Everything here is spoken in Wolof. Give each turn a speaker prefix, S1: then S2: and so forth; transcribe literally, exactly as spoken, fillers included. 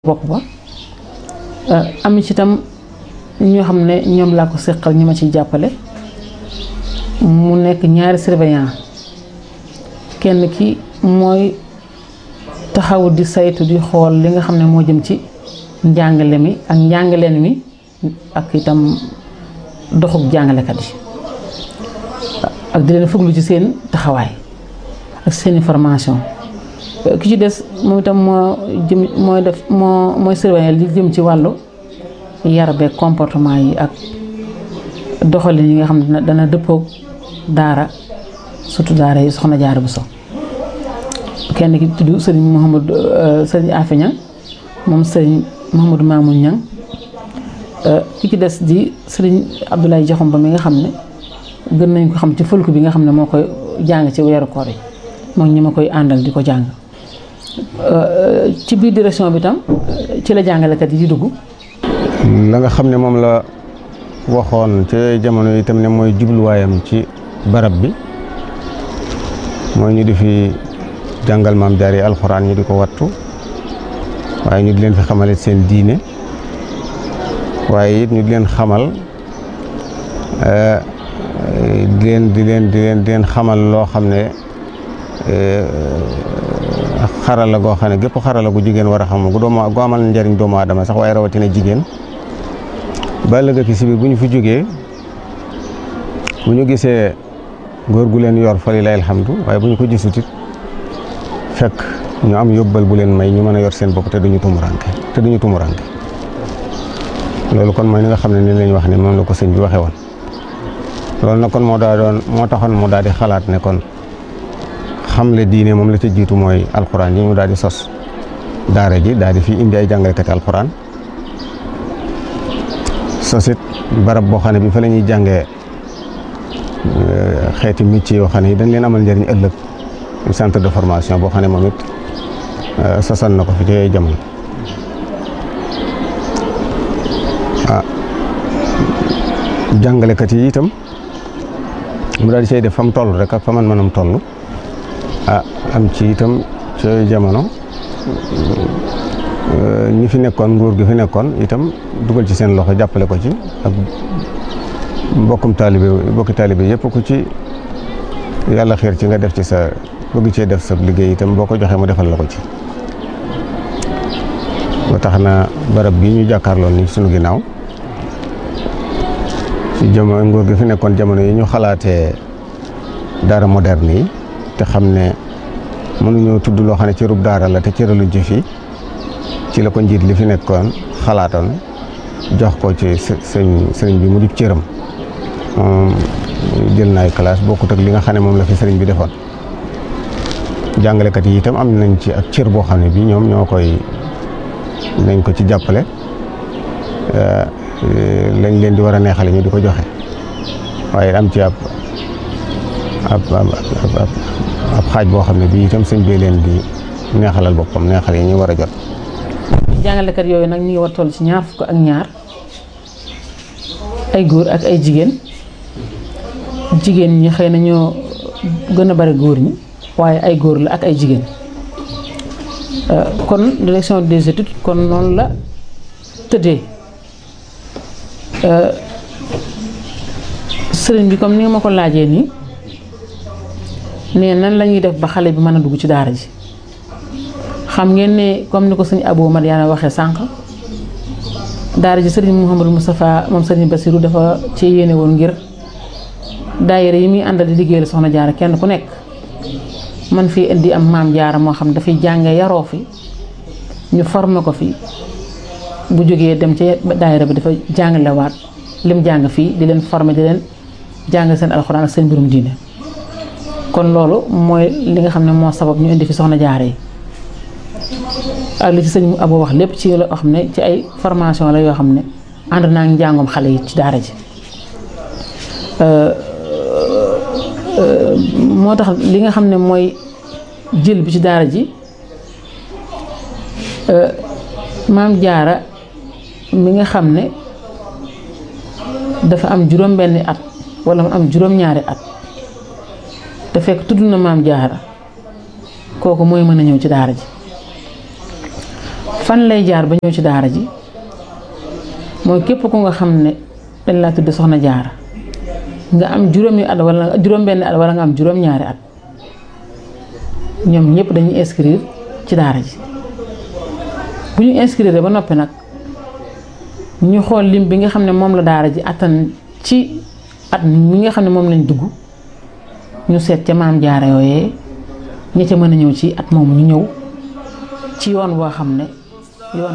S1: bopp ba am ci itam ñoo xam ne ñoom laa ko seqal ñi ma ciy jàppale mu nekk ñaari surveillant kenn ki mooy taxaw di saytu di xool li nga xam ne moo jëm ci njàngale mi ak njàngaleen mi ak itam doxub jàngalekat yi ak di leen fuglu ci seen taxawaay ak seeni formation ki ci des moom itam moo jëm mooy def moo mooy surveiller li jëm ci wàllu yar beeg comportement yi ak doxalin yi nga xam ne dana dëppoog daara surtout daara yi Soxna Jaara Buso kenn ki tudd sëriñ Mouhamadou sëriñ Afe Ñang moom sëriñ Mouhamadou Mamoun Ñang ki ci des di sëriñ Abdoulaye Jaxum ba mi nga xam ne gën nañ ko xam ci fulk bi nga xam ne moo koy jàng ci weeru koor yi moom ñi ma koy àndal di ko jàng ci biir direction bi tam ci la jàngalekat yi di dugg.
S2: la nga xam ne moom la waxoon ci jamono yi itam ne mooy jubluwaayam ci barab bi mooy ñu di fi jàngal maam jaar yi alxuraan ñu di ko wattu waaye ñu di leen fi xamale seen diine waaye it ñu di leen xamal di leen di leen di leen di leen xamal loo xam ne xarala goo xam ne gépp xarala gu jigéen war a xam gu doomu gu amal njariñ doomu aadama sax waaye rawatina jigéen ba ëllëg ki si biir bu ñu fi jógee bu ñu gisee góor gu leen yor fa lillahi alhamdu waaye bu ñu ko gisut it fekk ñu am yóbbal bu leen may ñu mën a yor seen bopp te duñu tumuranke te duñu tumuranke loolu kon mooy ni nga xam ne ni lañ wax ne moom la ko sëñ bi waxee woon loolu nag kon moo daa doon moo taxoon mu daal di xalaat ne kon xamle diine moom la ca jiitu mooy alxuraan yi ñu daal di sos daara ji daal di fi indi ay jàngalekati alxuraan sosit barab boo xam ne bi fa la ñuy jàngee xeeti métier yoo xam ne yi dañ leen amal njëriñ ëllëg centre de formation boo xam ne moom it sosal na ko fi ci jamono ah jàngalekat yi itam mu daal di say def fa mu toll rek ak fa man manam toll ah am ci itam ci jamono ñi fi nekkoon nguur gi fi nekkoon itam dugal ci seen loxo jàppale ko ci ak mbokkum taalibe mbokki taalibe yëpp ku ci yàlla xiir ci nga def ci sa bëgg cee def sa liggéey itam boo ko joxee mu defal la ko ci ba tax na barab bi ñu jàkkaarloon ni sunu ginnaaw ci jamono nguur gi fi nekkoon jamono yi ñu xalaatee daara moderne yi te xam ne mënuñoo tudd loo xam ne cërub daara la te cëraluñ ci fii ci la ko njiit li fi nekkoon xalaatoon jox ko ci sëñ sëriñ bi mu di cëram moom jël na ay classe bokkut ak li nga xam ne moom la fi sëriñ bi defoon jàngalekat yi itam am nañ ci ak cër boo xam ne bi ñoom ñoo koy nañ ko ci jàppale lañ leen di war a neexale ñu di ko joxe waaye am ci ab ab ab ab xaaj boo xam ne bii itam sëñ bee leen di neexalal boppam neexal yi ñu war a jot.
S1: jàngalekat yooyu nag ñu ngi war toll ci ñaar fukk ak ñaar ay góor ak ay jigéen jigéen ñi xëy na ñoo gën a bari góor ñi waaye ay góor la ak ay jigéen kon direction des études kon noonu la tëddee sëriñ bi comme ni nga ma ko laajee nii. ne nan la ñuy def ba xale bi mën a dugg ci daara ji xam ngeen ne comme ni ko sëñ Abou Madiana waxee sànq daara ji sëriñ Mouhamadou Moustapha moom sëriñ Bassirou dafa ci yéene woon ngir daayira yi muy àndal di liggéeyal Soxna Jaara kenn ku nekk man fii indi am maam jaara moo xam dafay jànge yaroo fi ñu formé ko fi bu jógee dem ci daayira bi dafa jàngalewaat lim jàng fii di leen formé di leen jàng seen alxuraan ak seen mbirum diine kon loolu mooy li nga xam ne moo sabab ñu indi fi Soxna Jaara yi ak li ci sëñ Abo wax lépp ci loo xam ne ci ay formation la yoo xam ne ànd naa ngi njàngoom xale yi ci daara ji moo tax li nga xam ne mooy jël bi ci daara ji maam Jaara mi nga xam ne dafa am juróom benni at wala mu am juróom ñaari at te fekk tudd na maam Jaara kooku mooy mën a ñëw ci daara ji fan lay jaar ba ñëw ci daara ji mooy képp ku nga xam ne dañ laa tudd soxna Jaara nga am juróomi at wala juróom benn at wala nga am juróom ñaari at ñoom ñëpp dañuy inscrire ci daara ji bu ñu inscrire ba noppi nag ñu xool lim bi nga xam ne moom la daara ji attan ci at mi nga xam ne moom lañ dugg ñu seet ca maam jaara yooyee ña ca mën a ñëw ci at moom ñu ñëw ci yoon boo xam ne